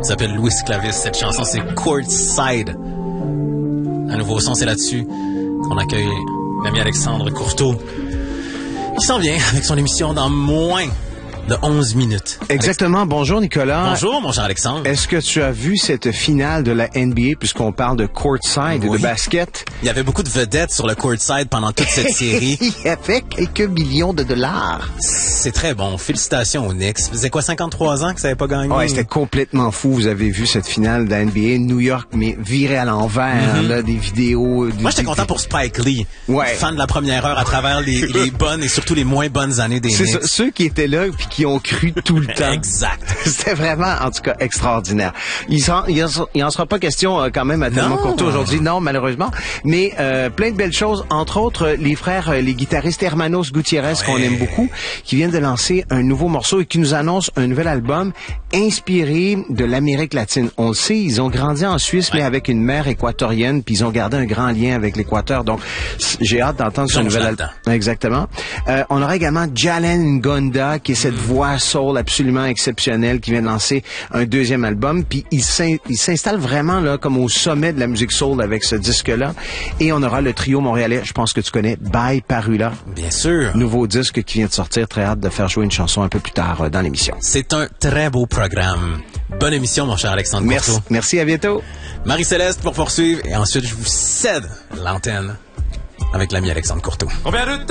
s'appelle Louis Clavis. Cette chanson, c'est Courtside. Un nouveau son, c'est là-dessus qu'on accueille l'ami Alexandre Courteau. Il s'en vient avec son émission dans moins de 11 minutes. Exactement. Bonjour, Nicolas. Bonjour, mon cher Alexandre. Est-ce que tu as vu cette finale de la NBA, puisqu'on parle de courtside et de basket? Il y avait beaucoup de vedettes sur le courtside pendant toute cette série. Il y avait quelques millions de dollars. C'est très bon. Félicitations aux Knicks. Ça faisait quoi, 53 ans que ça n'avait pas gagné? Ouais, c'était complètement fou. Vous avez vu cette finale de la NBA, New York, mais virée à l'envers, là, des vidéos. Moi, j'étais content pour Spike Lee. Ouais. Fan de la première heure à travers les bonnes et surtout les moins bonnes années des Knicks. C'est ça, ceux qui étaient là puis qui ont cru tout le temps. Exact. C'était vraiment, en tout cas, extraordinaire. Il en sera pas question quand même à tellement court aujourd'hui, non, malheureusement. Mais plein de belles choses, entre autres les frères, les guitaristes Hermanos Gutiérrez, qu'on aime beaucoup, qui viennent de lancer un nouveau morceau et qui nous annoncent un nouvel album inspiré de l'Amérique latine. On le sait, ils ont grandi en Suisse, mais avec une mère équatorienne, puis ils ont gardé un grand lien avec l'Équateur. Donc, j'ai hâte d'entendre ce nouvel album. Exactement. On aura également Jalen Ngonda, qui est cette voix soul absolument exceptionnelle, qui vient de lancer un deuxième album. Puis il s'installe vraiment là comme au sommet de la musique soul avec ce disque-là. Et on aura le trio montréalais, je pense que tu connais, By Parula. Bien sûr. Nouveau disque qui vient de sortir. Très hâte de faire jouer une chanson un peu plus tard dans l'émission. C'est un très beau programme. Bonne émission, mon cher Alexandre Courteau. Merci, à bientôt. Marie-Céleste pour poursuivre. Et ensuite, je vous cède l'antenne avec l'ami Alexandre Courteau.